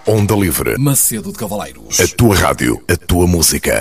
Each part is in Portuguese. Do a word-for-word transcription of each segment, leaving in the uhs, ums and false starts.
Onda Livre. Macedo de Cavaleiros. A tua rádio, a tua música.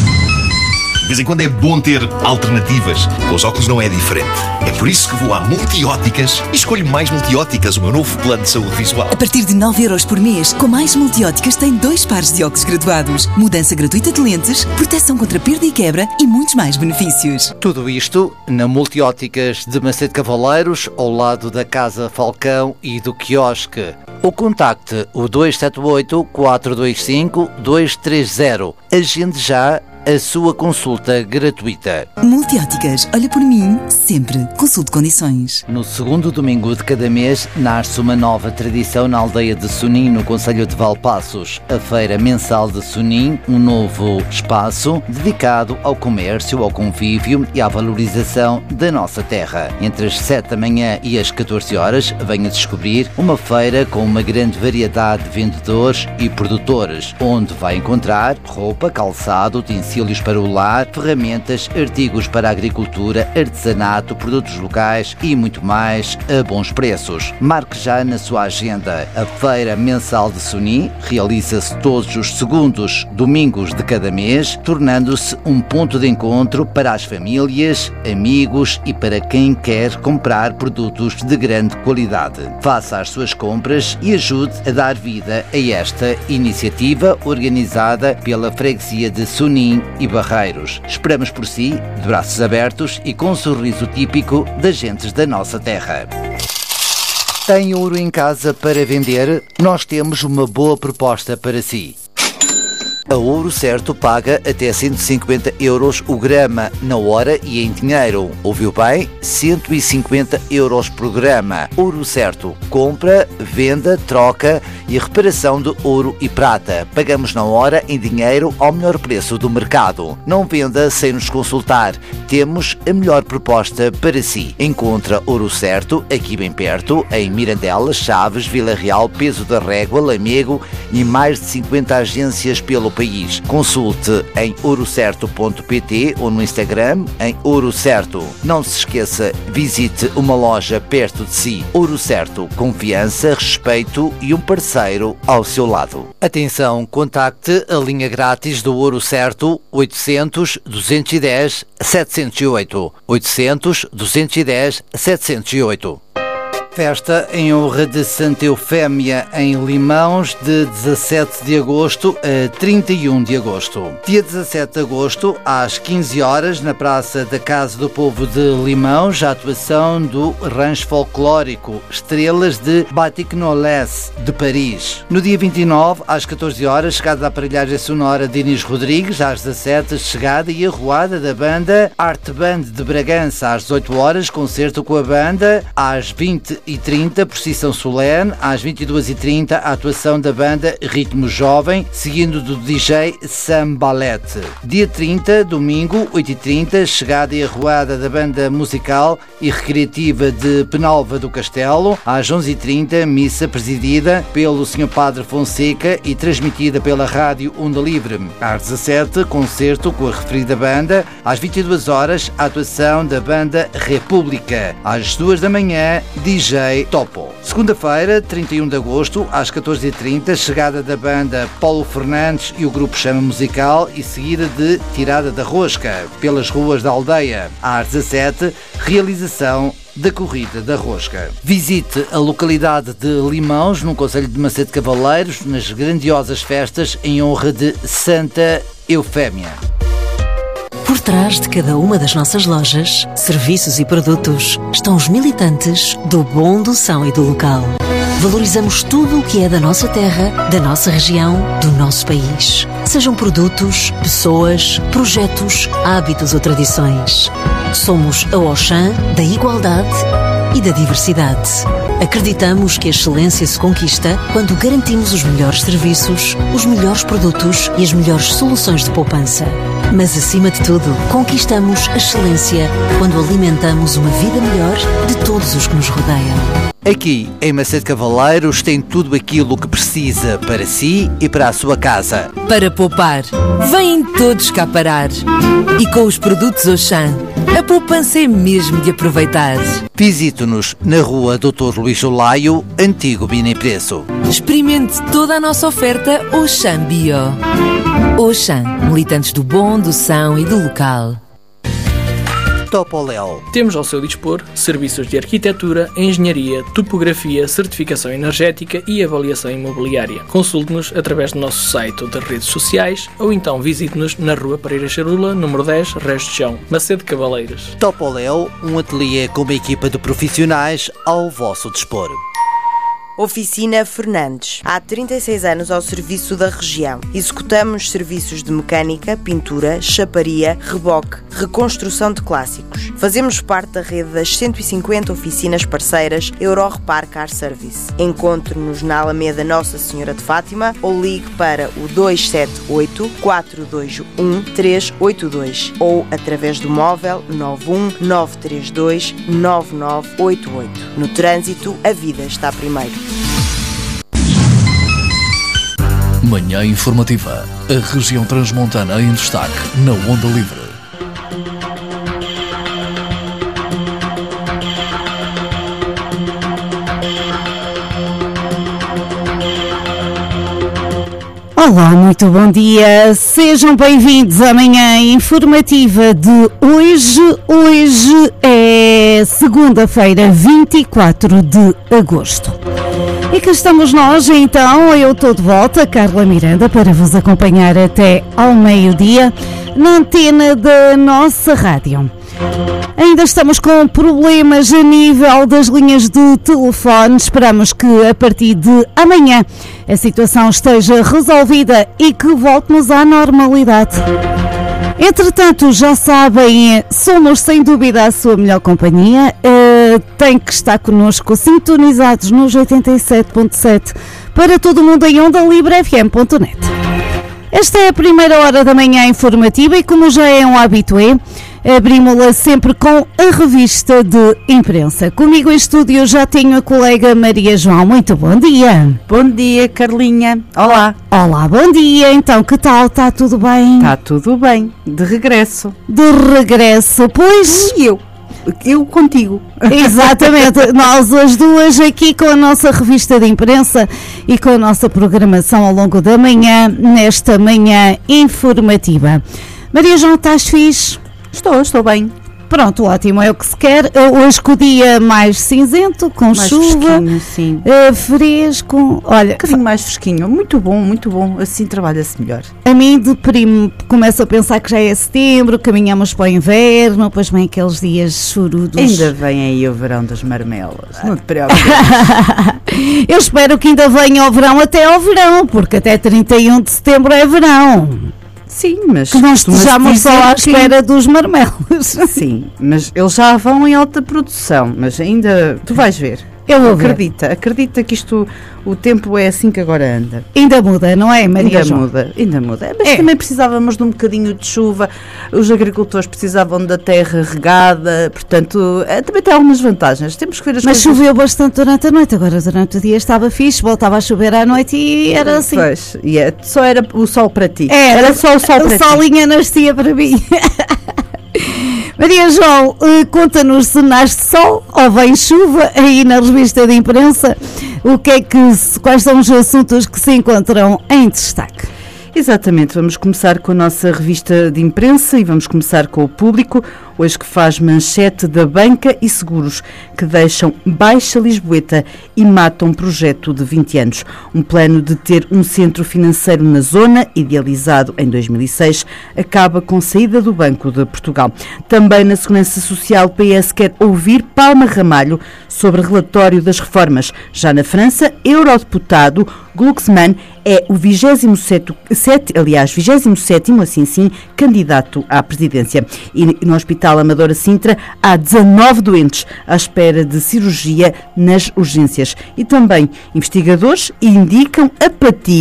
De vez em quando é bom ter alternativas. Com os óculos não é diferente. É por isso que vou à Multióticas e escolho Mais Multióticas, o meu novo plano de saúde visual. A partir de nove euros por mês, com Mais Multióticas tem dois pares de óculos graduados, mudança gratuita de lentes, proteção contra perda e quebra e muitos mais benefícios. Tudo isto na Multióticas de Macedo de Cavaleiros, ao lado da Casa Falcão e do quiosque. Ou contacte o dois sete oito, quatro dois cinco, dois três zero. Agende já a sua consulta gratuita. Multióticas, olha por mim, sempre. Consulte condições. No segundo domingo de cada mês, nasce uma nova tradição na aldeia de Sonim, no concelho de Valpaços. A Feira Mensal de Sonim, um novo espaço dedicado ao comércio, ao convívio e à valorização da nossa terra. Entre as sete da manhã e as catorze horas, venha descobrir uma feira com uma grande variedade de vendedores e produtores, onde vai encontrar roupa, calçado, utensílios para o lar, ferramentas, artigos para a agricultura, artesanato, produtos locais e muito mais a bons preços. Marque já na sua agenda. A Feira Mensal de Sonim realiza-se todos os segundos domingos de cada mês, tornando-se um ponto de encontro para as famílias, amigos e para quem quer comprar produtos de grande qualidade. Faça as suas compras e ajude a dar vida a esta iniciativa organizada pela Freguesia de Sonim e Barreiros. Esperamos por si, de braços abertos e com um sorriso típico das gentes da nossa terra. Tem ouro em casa para vender? Nós temos uma boa proposta para si. A Ouro Certo paga até cento e cinquenta euros o grama na hora e em dinheiro. Ouviu bem? cento e cinquenta euros por grama. Ouro Certo. Compra, venda, troca e reparação de ouro e prata. Pagamos na hora em dinheiro ao melhor preço do mercado. Não venda sem nos consultar. Temos a melhor proposta para si. Encontra Ouro Certo aqui bem perto, em Mirandela, Chaves, Vila Real, Peso da Régua, Lamego e mais de cinquenta agências pelo país. Consulte em ouro certo ponto pt ou no Instagram em Ouro Certo. Não se esqueça, visite uma loja perto de si. Ouro Certo, confiança, respeito e um parceiro ao seu lado. Atenção, contacte a linha grátis do Ouro Certo oitocentos, duzentos e dez, setecentos e oito. oitocentos, duzentos e dez, setecentos e oito. Festa em honra de Santa Eufémia em Limões, de dezassete de agosto a trinta e um de agosto. Dia dezassete de agosto, às quinze horas, na Praça da Casa do Povo de Limões, a atuação do rancho folclórico Estrelas de Batignolles, de Paris. No dia vinte e nove, às catorze horas, chegada da aparelhagem sonora de Inês Rodrigues, às dezassete, chegada e arruada da banda Arte Band de Bragança, às dezoito horas, concerto com a banda, às vinte e trinta, procissão solene, às vinte e duas e trinta, a atuação da banda Ritmo Jovem, seguindo do D J Sam Ballet. Dia trinta, domingo, oito e trinta, chegada e arruada da banda musical e recreativa de Penalva do Castelo, às onze e trinta, missa presidida pelo senhor Padre Fonseca e transmitida pela Rádio Onda Livre. Às dezassete, concerto com a referida banda, às vinte e duas horas, a atuação da banda República. Às duas da manhã, D J Topo. Segunda-feira, trinta e um de agosto, às catorze e trinta, chegada da banda Paulo Fernandes e o grupo Chama Musical e seguida de Tirada da Rosca pelas ruas da aldeia. Às dezassete, realização da Corrida da Rosca. Visite a localidade de Limões, no concelho de Macedo de Cavaleiros, nas grandiosas festas em honra de Santa Eufémia. Por trás de cada uma das nossas lojas, serviços e produtos estão os militantes do bom, do são e do local. Valorizamos tudo o que é da nossa terra, da nossa região, do nosso país. Sejam produtos, pessoas, projetos, hábitos ou tradições. Somos a Auchan da igualdade e da diversidade. Acreditamos que a excelência se conquista quando garantimos os melhores serviços, os melhores produtos e as melhores soluções de poupança. Mas, acima de tudo, conquistamos a excelência quando alimentamos uma vida melhor de todos os que nos rodeiam. Aqui, em Macedo Cavaleiros, tem tudo aquilo que precisa para si e para a sua casa. Para poupar, vêm todos cá parar. E com os produtos Auchan, a poupança é mesmo de aproveitar. Visite-nos na rua doutor Luís Olaio, antigo Bini Preço. Experimente toda a nossa oferta Auchan Bio. Auchan, militantes do bom, do são e do local. Topoléu. Temos ao seu dispor serviços de arquitetura, engenharia, topografia, certificação energética e avaliação imobiliária. Consulte-nos através do nosso site ou das redes sociais ou então visite-nos na Rua Pereira Charula, número dez, Resto de Chão, Macedo Cavaleiros. Topoléu, um ateliê com uma equipa de profissionais ao vosso dispor. Oficina Fernandes. Há trinta e seis anos ao serviço da região. Executamos serviços de mecânica, pintura, chaparia, reboque, reconstrução de clássicos. Fazemos parte da rede das cento e cinquenta oficinas parceiras Eurorepar Car Service. Encontre-nos na Alameda Nossa Senhora de Fátima ou ligue para o dois sete oito, quatro dois um, três oito dois ou através do móvel nove um nove três dois, nove nove oito oito. No trânsito, a vida está primeiro. Manhã informativa. A região transmontana em destaque na Onda Livre. Olá, muito bom dia. Sejam bem-vindos à manhã informativa de hoje. Hoje é segunda-feira, vinte e quatro de agosto. E cá estamos nós, então, eu estou de volta, Carla Miranda, para vos acompanhar até ao meio-dia na antena da nossa rádio. Ainda estamos com problemas a nível das linhas de telefone. Esperamos que a partir de amanhã a situação esteja resolvida e que voltemos à normalidade. Entretanto, já sabem, somos sem dúvida a sua melhor companhia. Uh, tem que estar connosco sintonizados nos oitenta e sete ponto sete para todo o mundo em onda livre f m ponto net. Esta é a primeira hora da manhã informativa e, como já é um habitué, abrimos-la sempre com a revista de imprensa. Comigo em estúdio já tenho a colega Maria João. Muito bom dia. Bom dia, Carlinha. Olá. Olá, bom dia. Então, que tal? Está tudo bem? Está tudo bem. De regresso. De regresso, pois... E eu. Eu contigo. Exatamente, nós as duas aqui com a nossa revista de imprensa e com a nossa programação ao longo da manhã, nesta manhã informativa. Maria João, estás fixe? Estou, estou bem. Pronto, ótimo, é o que se quer. Hoje com o dia mais cinzento, com mais chuva, sim. Uh, fresco, olha... Um bocadinho mais fresquinho, muito bom, muito bom, assim trabalha-se melhor. A mim deprime, começo a pensar que já é setembro, caminhamos para o inverno, depois vem aqueles dias chorudos. Ainda vem aí o verão das marmelas, não te preocupes. Eu espero que ainda venha o verão até ao verão, porque até trinta e um de setembro é verão. Sim, mas... Que não estejamos só à espera dos marmelos. Sim, mas eles já vão em alta produção, mas ainda... Tu vais ver. Eu vou acredita, ver. Acredita que isto, o tempo é assim que agora anda. Ainda muda, não é, Maria Ainda João? muda, ainda muda. Mas é. Também precisávamos de um bocadinho de chuva, os agricultores precisavam da terra regada, portanto, é, também tem algumas vantagens. Temos que ver as Mas coisas... choveu bastante durante a noite, agora durante o dia estava fixe, voltava a chover à noite e era assim. Pois, e é, só era o sol para ti. É, era só o sol para ti. O solinho nascia para mim. Maria João, conta-nos se nasce sol ou vem chuva aí na revista de imprensa. O que é que, quais são os assuntos que se encontram em destaque? Exatamente, vamos começar com a nossa revista de imprensa e vamos começar com o Público, hoje que faz manchete da banca e seguros que deixam baixa Lisboeta e matam um projeto de vinte anos. Um plano de ter um centro financeiro na zona, idealizado em dois mil e seis, acaba com saída do Banco de Portugal. Também na Segurança Social, o P S quer ouvir Palma Ramalho sobre relatório das reformas. Já na França, eurodeputado Glucksmann é o vigésimo sétimo, aliás, vigésimo sétimo, assim sim, candidato à presidência. E no Hospital Amadora Sintra há dezanove doentes à espera de cirurgia nas urgências. E também investigadores indicam apatia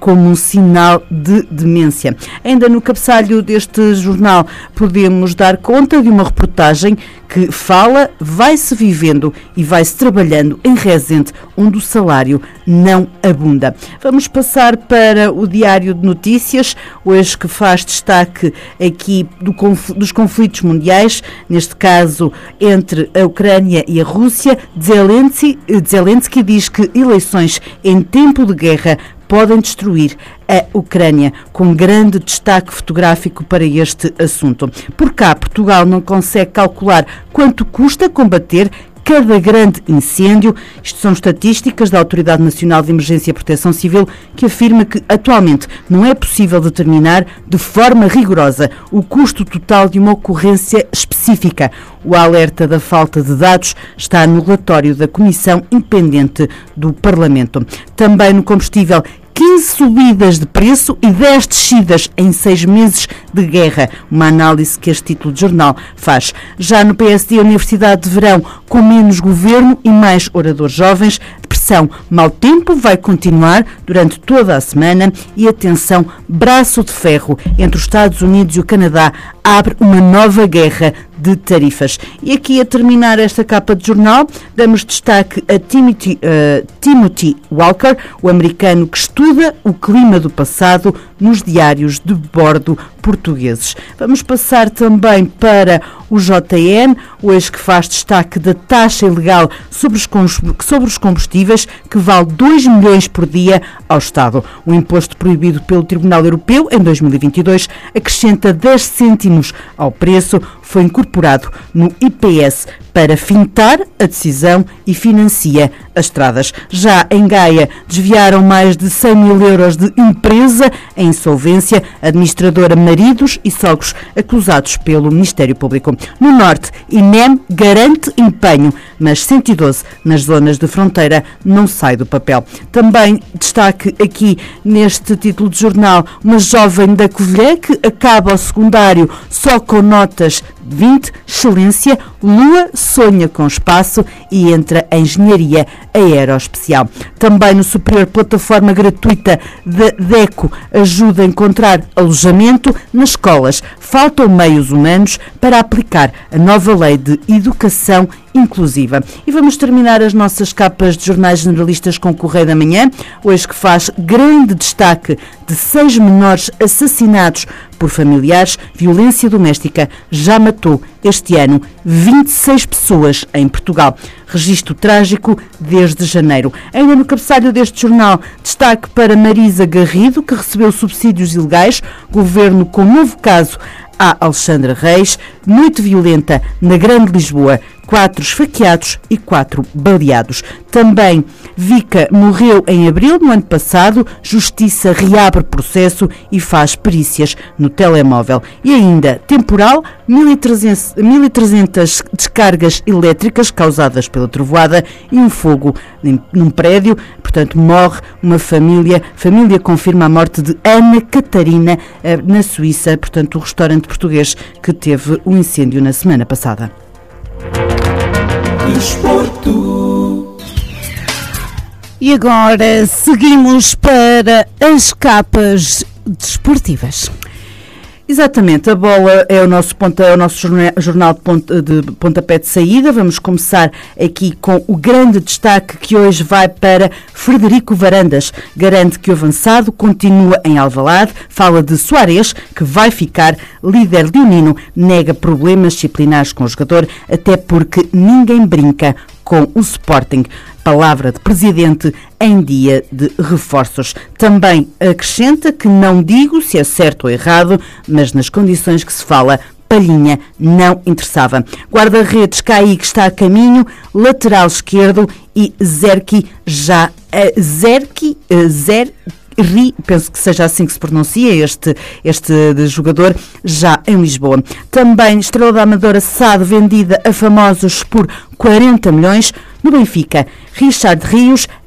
como um sinal de demência. Ainda no cabeçalho deste jornal podemos dar conta de uma reportagem que fala, vai-se vivendo e vai-se trabalhando em Rezende, onde o salário não abunda. Vamos passar para o Diário de Notícias, hoje que faz destaque aqui do, dos conflitos mundiais, neste caso entre a Ucrânia e a Rússia. Zelensky, Zelensky diz que eleições em tempo de guerra podem destruir a Ucrânia, com grande destaque fotográfico para este assunto. Por cá, Portugal não consegue calcular quanto custa combater cada grande incêndio. Isto são estatísticas da Autoridade Nacional de Emergência e Proteção Civil, que afirma que atualmente não é possível determinar de forma rigorosa o custo total de uma ocorrência específica. O alerta da falta de dados está no relatório da Comissão Independente do Parlamento. Também no combustível, quinze subidas de preço e dez descidas em seis meses de guerra. Uma análise que este título de jornal faz. Já no P S D, a Universidade de Verão, com menos governo e mais oradores jovens. Depressão, mau tempo vai continuar durante toda a semana e, atenção, braço de ferro entre os Estados Unidos e o Canadá abre uma nova guerra de tarifas. E aqui, a terminar esta capa de jornal, damos destaque a Timothy, uh, Timothy Walker, o americano que estuda o clima do passado nos diários de bordo portugueses. Vamos passar também para o J N, hoje que faz destaque da taxa ilegal sobre os, sobre os combustíveis, que vale dois milhões por dia ao Estado. O imposto proibido pelo Tribunal Europeu em dois mil e vinte e dois acrescenta dez cêntimos ao preço, foi incorporado no I P S para fintar a decisão e financia as estradas. Já em Gaia, desviaram mais de cem mil euros de empresa em insolvência, administradora, maridos e sogros acusados pelo Ministério Público. No Norte, I N E M garante empenho, mas cento e doze nas zonas de fronteira não sai do papel. Também destaque aqui neste título de jornal, uma jovem da Covilhã que acaba o secundário só com notas de vinte, excelência, Lua sonha com espaço e entra em engenharia aeroespacial. Também no Superior, plataforma gratuita da DECO ajuda a encontrar alojamento nas escolas. Faltam meios humanos para aplicar a nova lei de educação inclusiva. E vamos terminar as nossas capas de jornais generalistas com o Correio da Manhã, hoje que faz grande destaque de seis menores assassinados por familiares. Violência doméstica já matou este ano vinte e seis pessoas em Portugal. Registro trágico desde janeiro. Ainda no cabeçalho deste jornal, destaque para Marisa Garrido, que recebeu subsídios ilegais. Governo com novo caso a Alexandra Reis. Noite violenta na Grande Lisboa. Quatro esfaqueados e quatro baleados. Também Vica morreu em abril do ano passado. Justiça reabre processo e faz perícias no telemóvel. E ainda temporal, mil e trezentas descargas elétricas causadas pela trovoada e um fogo num prédio. Portanto, morre uma família. Família confirma a morte de Ana Catarina na Suíça. Portanto, o restaurante português que teve um incêndio na semana passada. Desporto. E agora seguimos para as capas desportivas. Exatamente, a bola é o nosso, ponta, é o nosso jornal de, ponta, de pontapé de saída. Vamos começar aqui com o grande destaque que hoje vai para Frederico Varandas. Garante que o avançado continua em Alvalade. Fala de Soares, que vai ficar líder leonino. Nega problemas disciplinares com o jogador, até porque ninguém brinca com o Sporting. Palavra de presidente em dia de reforços. Também acrescenta que não digo se é certo ou errado, mas nas condições que se fala, Palhinha não interessava. Guarda-redes, Caí, que está a caminho, lateral esquerdo e Zerki já... Uh, Zerki... Uh, Zerki Ri, penso que seja assim que se pronuncia este, este jogador, já em Lisboa. Também Estrela da Amadora Sado, vendida a famosos por quarenta milhões. No Benfica, Richard Rios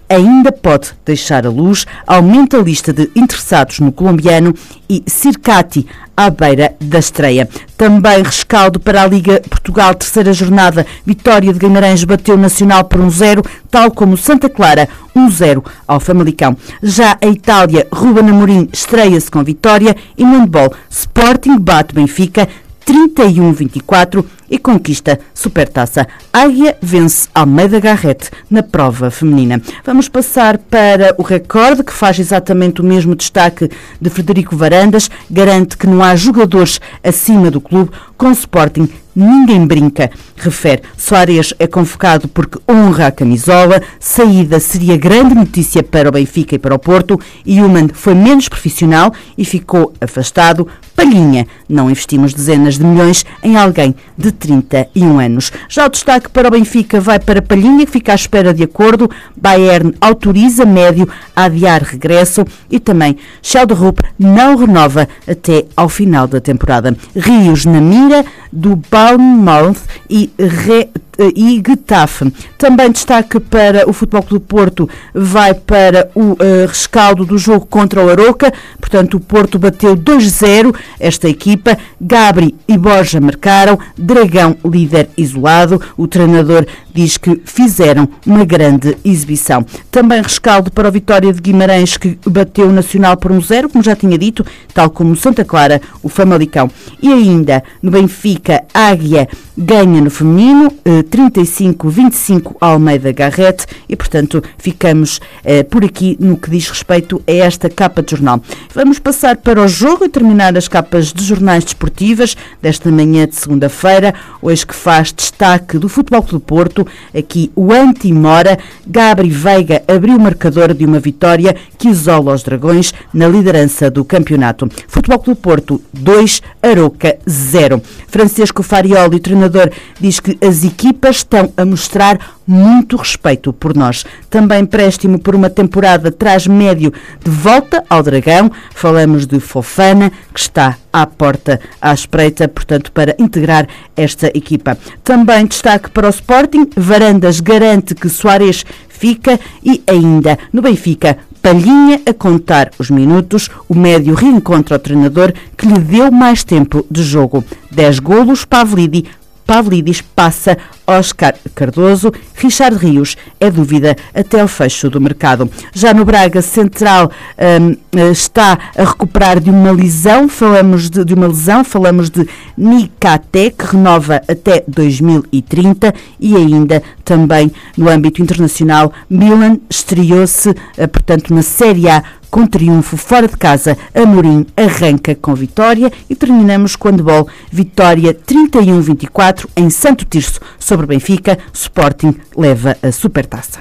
ainda pode deixar a luz, aumenta a lista de interessados no colombiano e Circati à beira da estreia. Também rescaldo para a Liga Portugal, terceira jornada. Vitória de Guimarães bateu Nacional por um zero, tal como Santa Clara, um zero ao Famalicão. Já a Itália, Ruben Amorim estreia-se com vitória e no handball, Sporting bate Benfica trinta e um a vinte e quatro e conquista Supertaça. Águia vence Almeida Garrett na prova feminina. Vamos passar para o recorde, que faz exatamente o mesmo destaque de Frederico Varandas. Garante que não há jogadores acima do clube. Com Sporting ninguém brinca, refere. Soares é convocado porque honra a camisola. Saída seria grande notícia para o Benfica e para o Porto. Human foi menos profissional e ficou afastado. Palhinha, não investimos dezenas de milhões em alguém de trinta e um anos. Já o destaque para o Benfica vai para Palhinha, que fica à espera de acordo. Bayern autoriza médio a adiar regresso e também Scheldrup não renova até ao final da temporada. Rios na mira do Bournemouth e Re e Getafe. Também destaque para o Futebol Clube do Porto vai para o uh, rescaldo do jogo contra o Aroca. Portanto, o Porto bateu dois zero esta equipa. Gabri e Borja marcaram. Dragão líder isolado. O treinador diz que fizeram uma grande exibição. Também rescaldo para o Vitória de Guimarães, que bateu o Nacional por um zero, como já tinha dito, tal como Santa Clara, o Famalicão. E ainda no Benfica, Águia ganha no feminino, trinta e cinco a vinte e cinco ao Almeida Garrett, e portanto ficamos eh, por aqui no que diz respeito a esta capa de jornal. Vamos passar para o jogo e terminar as capas de jornais desportivas desta manhã de segunda-feira, hoje que faz destaque do Futebol Clube do Porto, aqui o anti-Mora. Gabri Veiga abriu o marcador de uma vitória que isola os Dragões na liderança do campeonato. Futebol Clube do Porto dois, Aroca zero. Francisco Farioli, o treinador, diz que as equipas estão a mostrar muito respeito por nós. Também empréstimo por uma temporada traz médio de volta ao Dragão. Falamos de Fofana, que está à porta à espreita, portanto, para integrar esta equipa. Também destaque para o Sporting. Varandas garante que Soares fica e ainda no Benfica, Palhinha a contar os minutos. O médio reencontra o treinador que lhe deu mais tempo de jogo. dez golos, Pavlidi Pavlidis passa Oscar Cardoso. Richard Rios é dúvida até ao fecho do mercado. Já no Braga, Central um, está a recuperar de uma lesão. Falamos de, de uma lesão, falamos de Nicate, que renova até dois mil e trinta. E ainda também no âmbito internacional, Milan estreou-se, portanto, na Série A com triunfo fora de casa. Amorim arranca com vitória e terminamos com handball. Vitória trinta e um a vinte e quatro em Santo Tirso sobre Benfica. Sporting leva a Supertaça.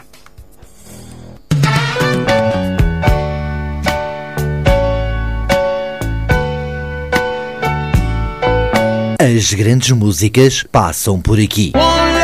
As grandes músicas passam por aqui.